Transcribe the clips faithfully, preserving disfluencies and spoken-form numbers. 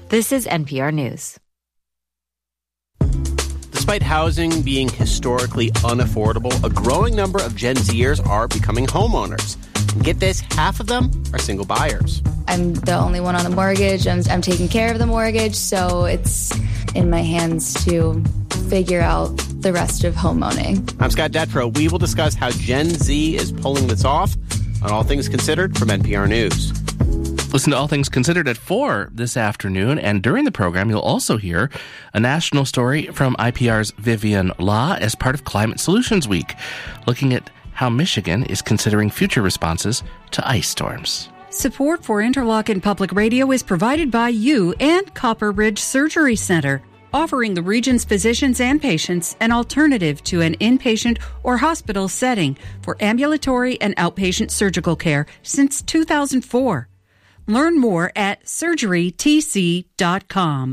This is N P R News. Despite housing being historically unaffordable, a growing number of Gen Zers are becoming homeowners. And get this, half of them are single buyers. I'm the only one on the mortgage. I'm, I'm taking care of the mortgage, so it's in my hands to figure out the rest of homeowning. I'm Scott Detrow. We will discuss how Gen Z is pulling this off on All Things Considered from N P R News. Listen to All Things Considered at four this afternoon, and during the program, you'll also hear a national story from I P R's Vivian Law as part of Climate Solutions Week, looking at how Michigan is considering future responses to ice storms. Support for Interlochen Public Radio is provided by you and Copper Ridge Surgery Center, offering the region's physicians and patients an alternative to an inpatient or hospital setting for ambulatory and outpatient surgical care since two thousand four. Learn more at surgery t c dot com.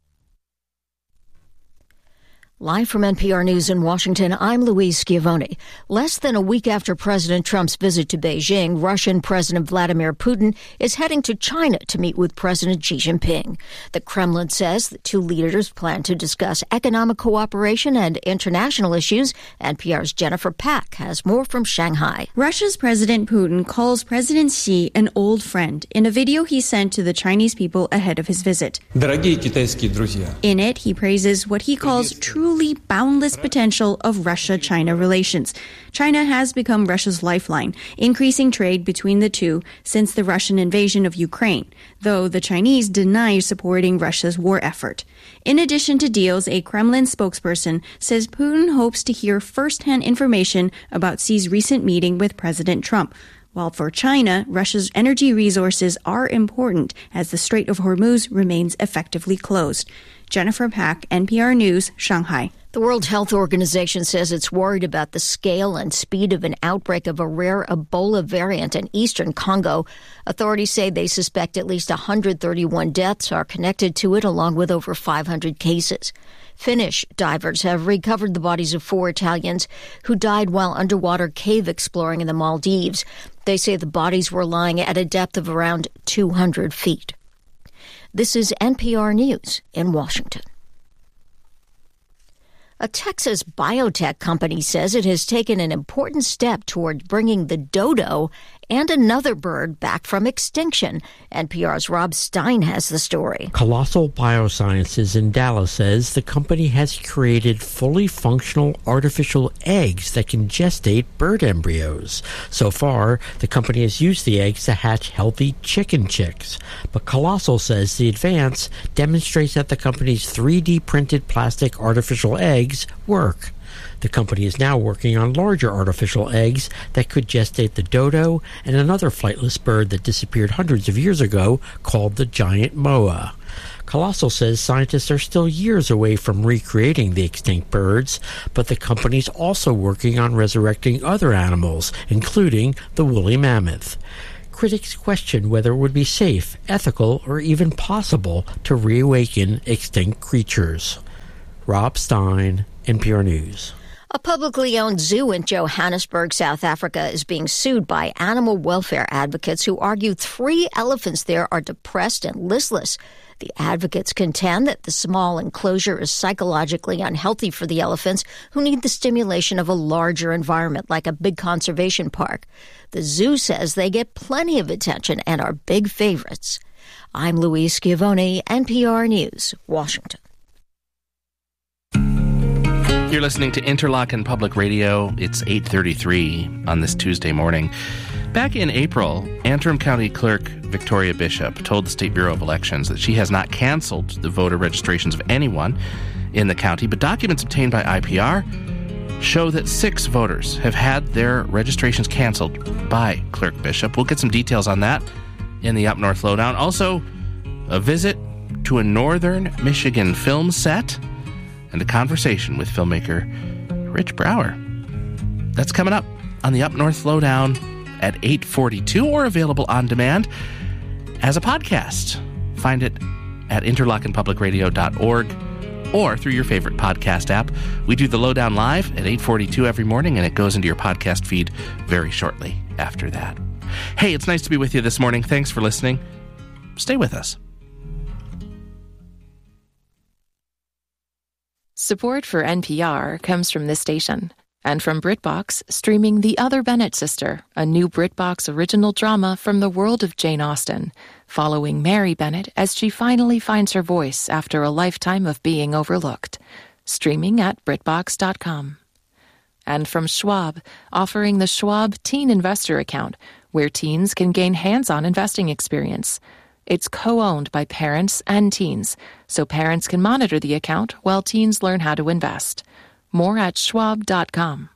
Live from N P R News in Washington, I'm Louise Schiavone. Less than a week after President Trump's visit to Beijing, Russian President Vladimir Putin is heading to China to meet with President Xi Jinping. The Kremlin says the two leaders plan to discuss economic cooperation and international issues. N P R's Jennifer Pack has more from Shanghai. Russia's President Putin calls President Xi an old friend in a video he sent to the Chinese people ahead of his visit. Дорогие китайские друзья. In it, he praises what he calls true truly boundless potential of Russia-China relations. China has become Russia's lifeline, increasing trade between the two since the Russian invasion of Ukraine, though the Chinese deny supporting Russia's war effort. In addition to deals, a Kremlin spokesperson says Putin hopes to hear first-hand information about Xi's recent meeting with President Trump. While for China, Russia's energy resources are important as the Strait of Hormuz remains effectively closed. Jennifer Pack, N P R News, Shanghai. The World Health Organization says it's worried about the scale and speed of an outbreak of a rare Ebola variant in eastern Congo. Authorities say they suspect at least one hundred thirty-one deaths are connected to it, along with over five hundred cases. Finnish divers have recovered the bodies of four Italians who died while underwater cave exploring in the Maldives. They say the bodies were lying at a depth of around two hundred feet. This is N P R News in Washington. A Texas biotech company says it has taken an important step toward bringing the dodo and another bird back from extinction. N P R's Rob Stein has the story. Colossal Biosciences in Dallas says the company has created fully functional artificial eggs that can gestate bird embryos. So far, the company has used the eggs to hatch healthy chicken chicks. But Colossal says the advance demonstrates that the company's three D printed plastic artificial eggs work. The company is now working on larger artificial eggs that could gestate the dodo and another flightless bird that disappeared hundreds of years ago called the giant moa. Colossal says scientists are still years away from recreating the extinct birds, but the company's also working on resurrecting other animals, including the woolly mammoth. Critics question whether it would be safe, ethical, or even possible to reawaken extinct creatures. Rob Stein, N P R News. A publicly owned zoo in Johannesburg, South Africa, is being sued by animal welfare advocates who argue three elephants there are depressed and listless. The advocates contend that the small enclosure is psychologically unhealthy for the elephants, who need the stimulation of a larger environment like a big conservation park. The zoo says they get plenty of attention and are big favorites. I'm Louise Schiavone, N P R News, Washington. You're listening to Interlochen Public Radio. It's eight thirty-three on this Tuesday morning. Back in April, Antrim County Clerk Victoria Bishop told the State Bureau of Elections that she has not canceled the voter registrations of anyone in the county, but documents obtained by I P R show that six voters have had their registrations canceled by Clerk Bishop. We'll get some details on that in the Up North Lowdown. Also, a visit to a northern Michigan film set and a conversation with filmmaker Rich Brower. That's coming up on the Up North Lowdown at eight forty-two, or available on demand as a podcast. Find it at interlochen public radio dot org or through your favorite podcast app. We do the Lowdown live at eight forty-two every morning, and it goes into your podcast feed very shortly after that. Hey, it's nice to be with you this morning. Thanks for listening. Stay with us. Support for N P R comes from this station and from BritBox, streaming The Other Bennett Sister, a new BritBox original drama from the world of Jane Austen, following Mary Bennett as she finally finds her voice after a lifetime of being overlooked. Streaming at BritBox dot com. And from Schwab, offering the Schwab Teen Investor Account, where teens can gain hands-on investing experience. It's co-owned by parents and teens, so parents can monitor the account while teens learn how to invest. More at schwab dot com.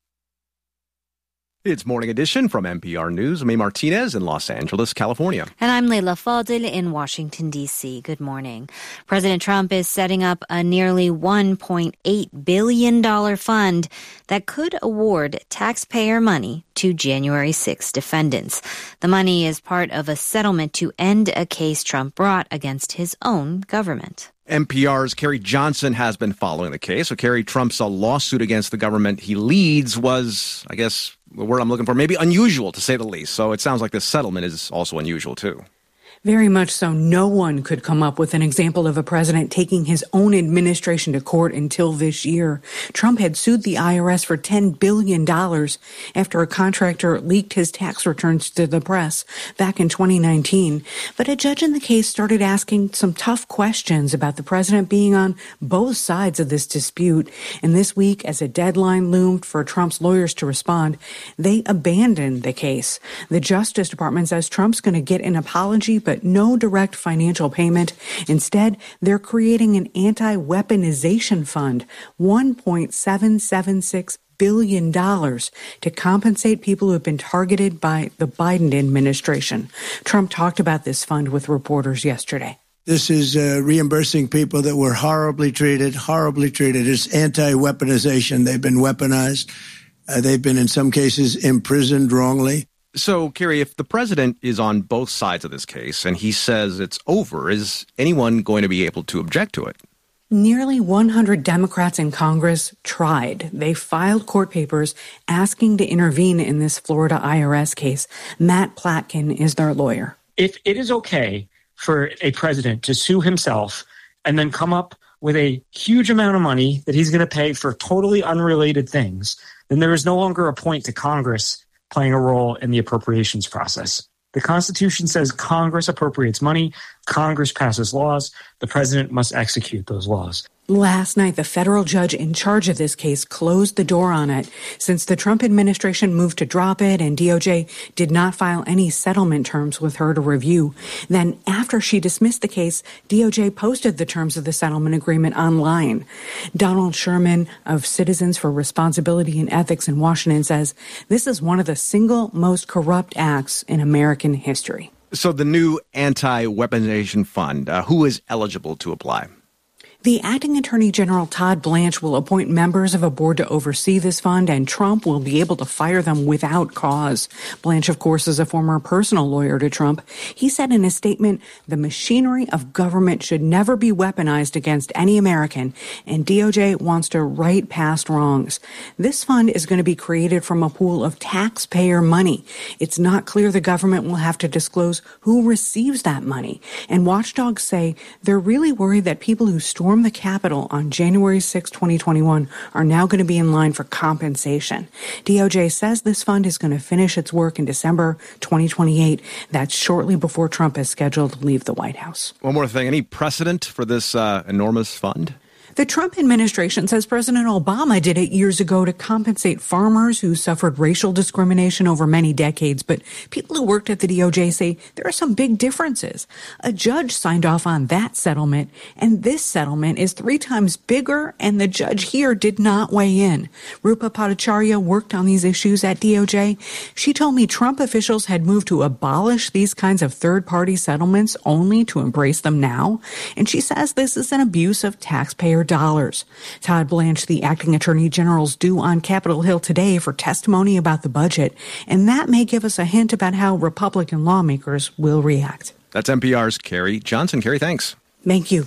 It's Morning Edition from N P R News. I'm A. Martinez in Los Angeles, California. And I'm Leila Fadil in Washington, D C. Good morning. President Trump is setting up a nearly one point eight billion dollars fund that could award taxpayer money to January sixth defendants. The money is part of a settlement to end a case Trump brought against his own government. N P R's Carrie Johnson has been following the case. So, Carrie, Trump's uh, lawsuit against the government he leads was, I guess, the word I'm looking for, maybe unusual, to say the least. So it sounds like this settlement is also unusual, too. Very much so. No one could come up with an example of a president taking his own administration to court until this year. Trump had sued the I R S for ten billion dollars after a contractor leaked his tax returns to the press back in twenty nineteen. But a judge in the case started asking some tough questions about the president being on both sides of this dispute. And this week, as a deadline loomed for Trump's lawyers to respond, they abandoned the case. The Justice Department says Trump's going to get an apology, but but no direct financial payment. Instead, they're creating an anti-weaponization fund, one point seven seven six billion dollars, to compensate people who have been targeted by the Biden administration. Trump talked about this fund with reporters yesterday. This is uh, reimbursing people that were horribly treated, horribly treated. It's anti-weaponization. They've been weaponized. Uh, they've been, in some cases, imprisoned wrongly. So, Carrie, if the president is on both sides of this case and he says it's over, is anyone going to be able to object to it? Nearly one hundred Democrats in Congress tried. They filed court papers asking to intervene in this Florida I R S case. Matt Platkin is their lawyer. If it is okay for a president to sue himself and then come up with a huge amount of money that he's going to pay for totally unrelated things, then there is no longer a point to Congress playing a role in the appropriations process. The Constitution says Congress appropriates money, Congress passes laws, the president must execute those laws. Last night, the federal judge in charge of this case closed the door on it. Since the Trump administration moved to drop it and D O J did not file any settlement terms with her to review, then after she dismissed the case, D O J posted the terms of the settlement agreement online. Donald Sherman of Citizens for Responsibility and Ethics in Washington says this is one of the single most corrupt acts in American history. So the new anti-weaponization fund, uh, who is eligible to apply? The acting attorney general, Todd Blanche, will appoint members of a board to oversee this fund, and Trump will be able to fire them without cause. Blanche, of course, is a former personal lawyer to Trump. He said in a statement, the machinery of government should never be weaponized against any American, and D O J wants to right past wrongs. This fund is going to be created from a pool of taxpayer money. It's not clear the government will have to disclose who receives that money. And watchdogs say they're really worried that people who storm the Capitol on January sixth, twenty twenty-one are now going to be in line for compensation. D O J says this fund is going to finish its work in December twenty twenty-eight. That's shortly before Trump is scheduled to leave the White House. One more thing. Any precedent for this uh, enormous fund? The Trump administration says President Obama did it years ago to compensate farmers who suffered racial discrimination over many decades. But people who worked at the D O J say there are some big differences. A judge signed off on that settlement, and this settlement is three times bigger, and the judge here did not weigh in. Rupa Bhattacharya worked on these issues at D O J. She told me Trump officials had moved to abolish these kinds of third-party settlements only to embrace them now. And she says this is an abuse of taxpayer dollars. Todd Blanche, the acting attorney general, is due on Capitol Hill today for testimony about the budget, and that may give us a hint about how Republican lawmakers will react. That's N P R's Carrie Johnson. Carrie, thanks. Thank you.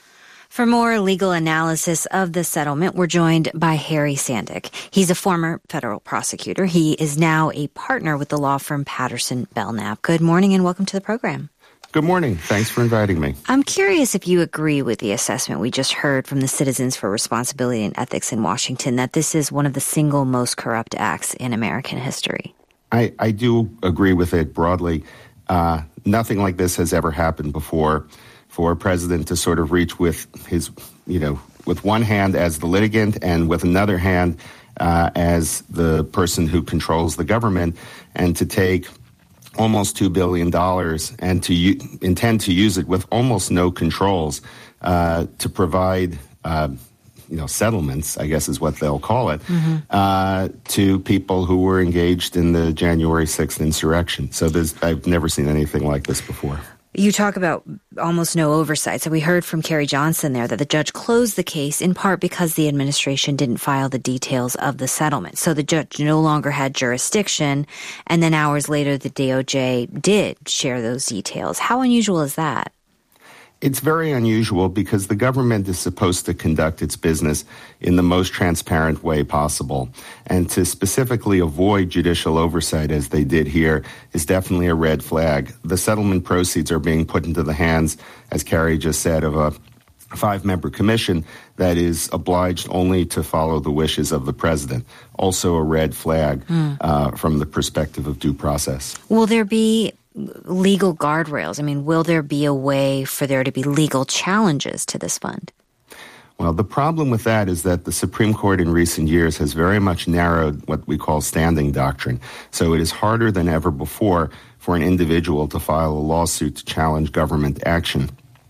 For more legal analysis of the settlement, we're joined by Harry Sandick. He's a former federal prosecutor. He is now a partner with the law firm Patterson Belknap. Good morning and welcome to the program. Good morning. Thanks for inviting me. I'm curious if you agree with the assessment we just heard from the Citizens for Responsibility and Ethics in Washington that this is one of the single most corrupt acts in American history. I, I do agree with it broadly. Uh, nothing like this has ever happened before. For a president to sort of reach with his, you know, with one hand as the litigant and with another hand uh, as the person who controls the government, and to take almost two billion dollars and to u- intend to use it with almost no controls uh, to provide, uh, you know, settlements, I guess is what they'll call it, mm-hmm. uh, to people who were engaged in the January sixth insurrection. So there's, I've never seen anything like this before. You talk about almost no oversight. So we heard from Kerry Johnson there that the judge closed the case in part because the administration didn't file the details of the settlement. So the judge no longer had jurisdiction. And then hours later, the D O J did share those details. How unusual is that? It's very unusual because the government is supposed to conduct its business in the most transparent way possible. And to specifically avoid judicial oversight, as they did here, is definitely a red flag. The settlement proceeds are being put into the hands, as Carrie just said, of a five-member commission that is obliged only to follow the wishes of the president. Also a red flag mm. uh, from the perspective of due process. Will there be legal guardrails? I mean, will there be a way for there to be legal challenges to this fund? Well, the problem with that is that the Supreme Court in recent years has very much narrowed what we call standing doctrine. So it is harder than ever before for an individual to file a lawsuit to challenge government action.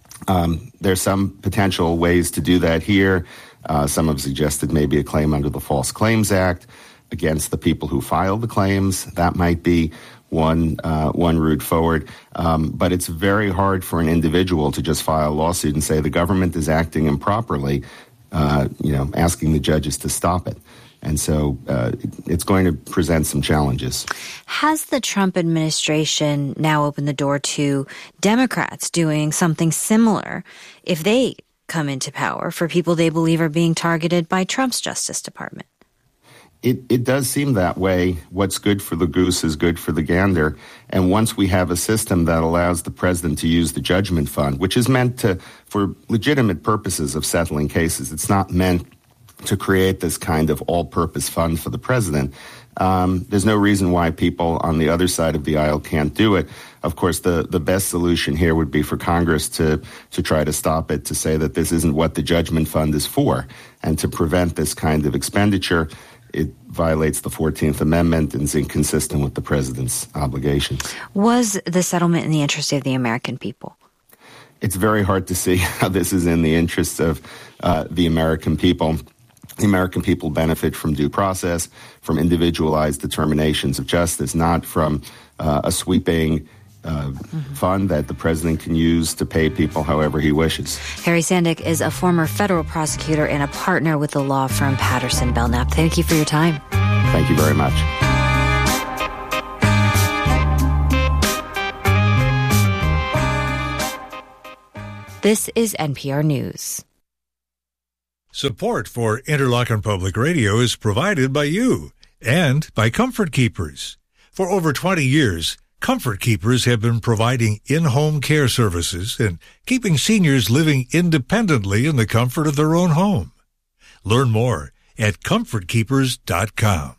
Um, there's some potential ways to do that here. Uh, some have suggested maybe a claim under the False Claims Act against the people who filed the claims. That might be one uh, one route forward. Um, but it's very hard for an individual to just file a lawsuit and say the government is acting improperly, uh, you know, asking the judges to stop it. And so uh, it's going to present some challenges. Has the Trump administration now opened the door to Democrats doing something similar if they come into power for people they believe are being targeted by Trump's Justice Department? It, it does seem that way. What's good for the goose is good for the gander. And once we have a system that allows the president to use the judgment fund, which is meant to, for legitimate purposes of settling cases, it's not meant to create this kind of all-purpose fund for the president. Um, there's no reason why people on the other side of the aisle can't do it. Of course, the, the best solution here would be for Congress to, to try to stop it, to say that this isn't what the judgment fund is for, and to prevent this kind of expenditure. It violates the fourteenth Amendment and is inconsistent with the president's obligations. Was the settlement in the interest of the American people? It's very hard to see how this is in the interest of uh, the American people. The American people benefit from due process, from individualized determinations of justice, not from uh, a sweeping Uh, mm-hmm. fund that the president can use to pay people however he wishes. Harry Sandick is a former federal prosecutor and a partner with the law firm Patterson Belknap. Thank you for your time. Thank you very much. This is N P R News. Support for Interlochen Public Radio is provided by you and by Comfort Keepers. For over twenty years, Comfort Keepers have been providing in-home care services and keeping seniors living independently in the comfort of their own home. Learn more at comfort keepers dot com.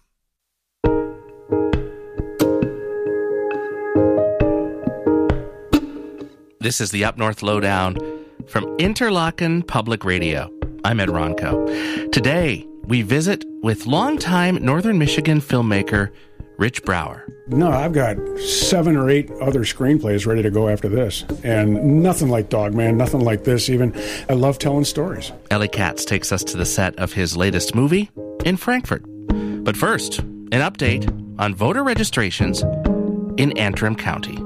This is the Up North Lowdown from Interlochen Public Radio. I'm Ed Ronco. Today, we visit with longtime Northern Michigan filmmaker Rich Brower. No, I've got seven or eight other screenplays ready to go after this. And nothing like Dogman, nothing like this even. I love telling stories. Ellie Katz takes us to the set of his latest movie in Frankfurt. But first, an update on voter registrations in Antrim County.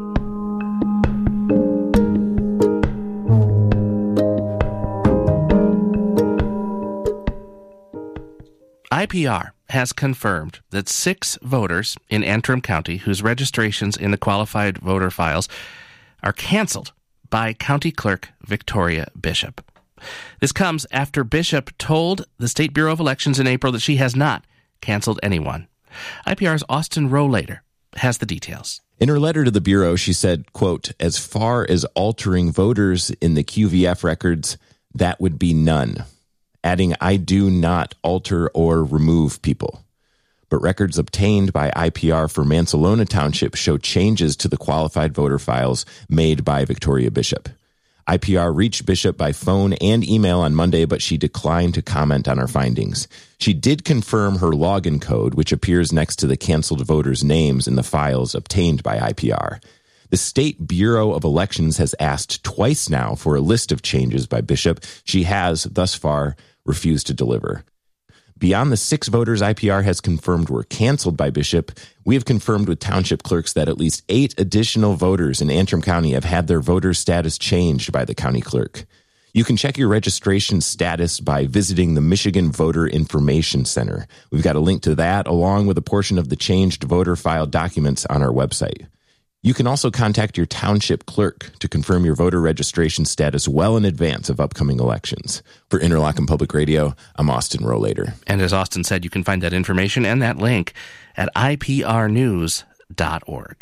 I P R has confirmed that six voters in Antrim County whose registrations in the qualified voter files are canceled by County Clerk Victoria Bishop. This comes after Bishop told the State Bureau of Elections in April that she has not canceled anyone. I P R's Austin Rohlater has the details. In her letter to the Bureau, she said, quote, as far as altering voters in the Q V F records, that would be none. Adding, I do not alter or remove people. But records obtained by I P R for Mansalona Township show changes to the qualified voter files made by Victoria Bishop. I P R reached Bishop by phone and email on Monday, but she declined to comment on her findings. She did confirm her login code, which appears next to the canceled voters' names in the files obtained by I P R. The State Bureau of Elections has asked twice now for a list of changes by Bishop. She has, thus far, refused to deliver. Beyond the six voters I P R has confirmed were canceled by Bishop, we have confirmed with township clerks that at least eight additional voters in Antrim County have had their voter status changed by the county clerk. You can check your registration status by visiting the Michigan Voter Information Center. We've got a link to that along with a portion of the changed voter file documents on our website. You can also contact your township clerk to confirm your voter registration status well in advance of upcoming elections. For Interlochen Public Radio, I'm Austin Rohlater. And as Austin said, you can find that information and that link at I P R news dot org.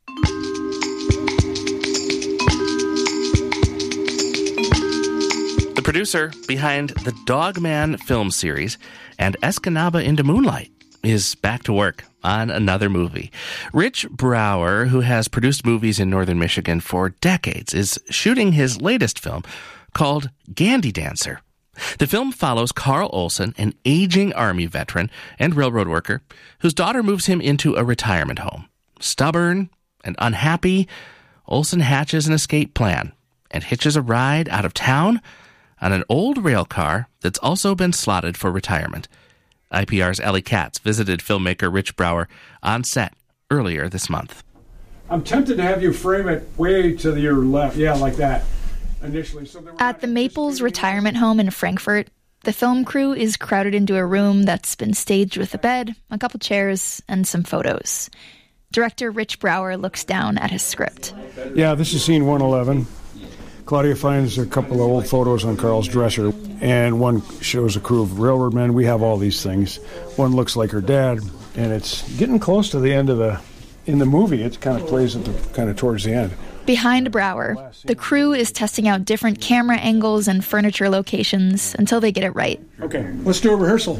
The producer behind the Dogman film series and Escanaba into Moonlight is back to work on another movie. Rich Brower, who has produced movies in northern Michigan for decades, is shooting his latest film called Gandy Dancer. The film follows Carl Olson, an aging Army veteran and railroad worker, whose daughter moves him into a retirement home. Stubborn and unhappy, Olson hatches an escape plan and hitches a ride out of town on an old rail car that's also been slotted for retirement. I P R's Ellie Katz visited filmmaker Rich Brower on set earlier this month. I'm tempted to have you frame it way to your left. Yeah, like that. Initially. So At the Maples retirement home in Frankfort, the film crew is crowded into a room that's been staged with a bed, a couple chairs, and some photos. Director Rich Brower looks down at his script. Yeah, this is scene one eleven. Claudia finds a couple of old photos on Carl's dresser, and one shows a crew of railroad men. We have all these things. One looks like her dad, and it's getting close to the end of the... In the movie, it kind of plays at the kind of towards the end. Behind Brower, the crew is testing out different camera angles and furniture locations until they get it right. Okay, let's do a rehearsal.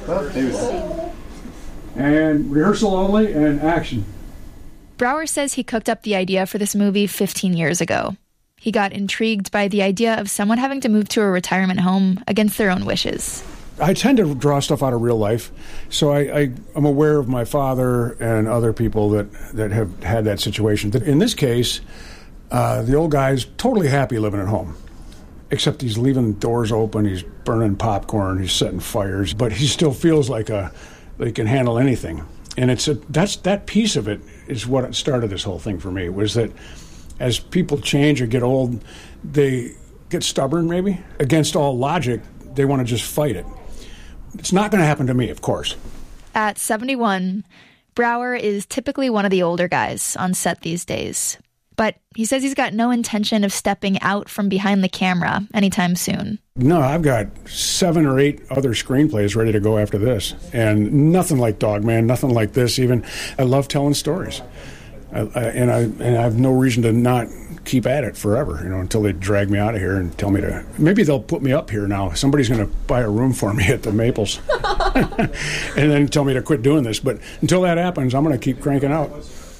And rehearsal only, and action. Brower says he cooked up the idea for this movie fifteen years ago. He got intrigued by the idea of someone having to move to a retirement home against their own wishes. I tend to draw stuff out of real life, so I, I, I'm aware of my father and other people that, that have had that situation. In this case, uh, the old guy's totally happy living at home, except he's leaving doors open, he's burning popcorn, he's setting fires, but he still feels like a, like he can handle anything. And it's a, that's that piece of it is what started this whole thing for me, was that as people change or get old, they get stubborn maybe. Against all logic, they want to just fight it. It's not going to happen to me, of course. At seventy-one, Brower is typically one of the older guys on set these days. But he says he's got no intention of stepping out from behind the camera anytime soon. No, I've got seven or eight other screenplays ready to go after this. And nothing like Dogman, nothing like this even. I love telling stories. I, I, and I and I have no reason to not keep at it forever, you know, until they drag me out of here and tell me to. Maybe they'll put me up here now. Somebody's going to buy a room for me at the Maples, and then tell me to quit doing this. But until that happens, I'm going to keep cranking out.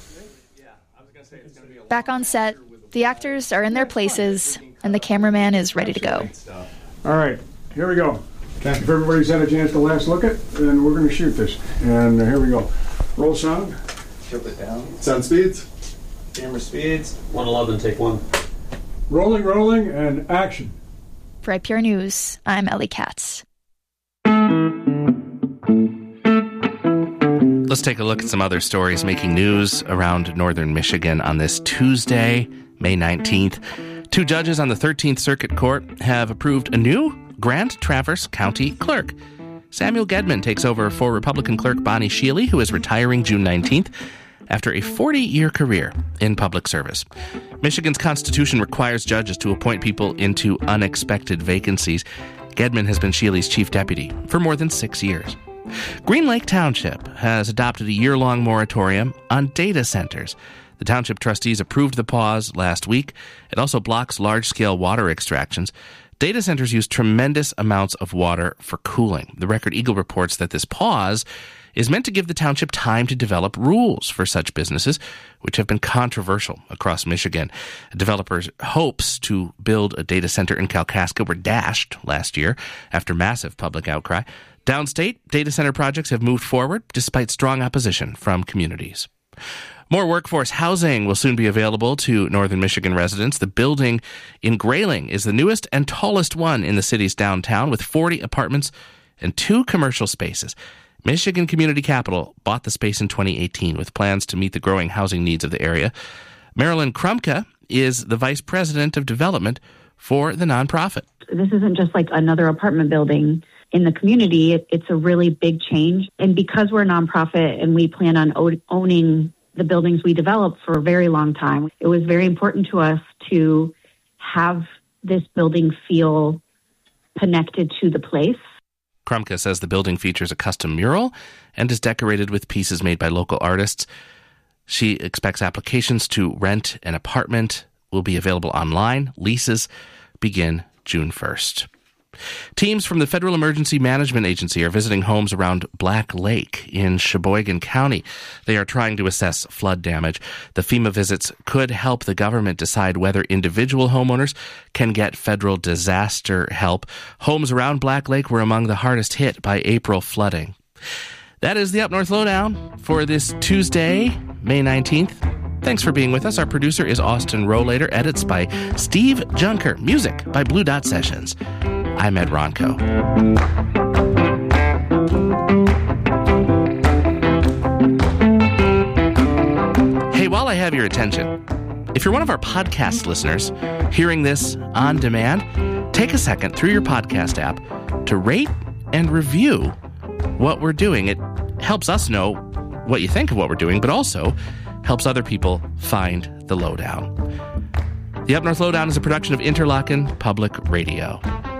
Back on set, the actors are in their places, and the cameraman is ready to go. All right, here we go. If everybody's had a chance to last look at, then we're going to shoot this. And here we go. Roll sound. Tilt it down. Sound speeds. Camera speeds. one eleven, take one. Rolling, rolling, and action. For I P R News, I'm Ellie Katz. Let's take a look at some other stories making news around northern Michigan on this Tuesday, May nineteenth. Two judges on the thirteenth Circuit Court have approved a new Grand Traverse County clerk. Samuel Gedman takes over for Republican clerk Bonnie Shealy, who is retiring June nineteenth after a forty-year career in public service. Michigan's Constitution requires judges to appoint people into unexpected vacancies. Gedman has been Shealy's chief deputy for more than six years. Green Lake Township has adopted a year-long moratorium on data centers. The township trustees approved the pause last week. It also blocks large-scale water extractions. Data centers use tremendous amounts of water for cooling. The Record Eagle reports that this pause is meant to give the township time to develop rules for such businesses, which have been controversial across Michigan. A developer's hopes to build a data center in Kalkaska were dashed last year after massive public outcry. Downstate, data center projects have moved forward despite strong opposition from communities. More workforce housing will soon be available to Northern Michigan residents. The building in Grayling is the newest and tallest one in the city's downtown, with forty apartments and two commercial spaces. Michigan Community Capital bought the space in twenty eighteen with plans to meet the growing housing needs of the area. Marilyn Krumka is the vice president of development for the nonprofit. This isn't just like another apartment building in the community. It, it's a really big change. And because we're a nonprofit and we plan on o- owning the buildings we develop for a very long time, it was very important to us to have this building feel connected to the place. Krumka says the building features a custom mural and is decorated with pieces made by local artists. She expects applications to rent an apartment will be available online. Leases begin June first. Teams from the Federal Emergency Management Agency are visiting homes around Black Lake in Sheboygan County. They are trying to assess flood damage. The FEMA visits could help the government decide whether individual homeowners can get federal disaster help. Homes around Black Lake were among the hardest hit by April flooding. That is the Up North Lowdown for this Tuesday, May nineteenth. Thanks for being with us. Our producer is Austin Rollater. Edits by Steve Junker. Music by Blue Dot Sessions. I'm Ed Ronco. Hey, while I have your attention, if you're one of our podcast listeners hearing this on demand, take a second through your podcast app to rate and review what we're doing. It helps us know what you think of what we're doing, but also helps other people find the lowdown. The Up North Lowdown is a production of Interlochen Public Radio.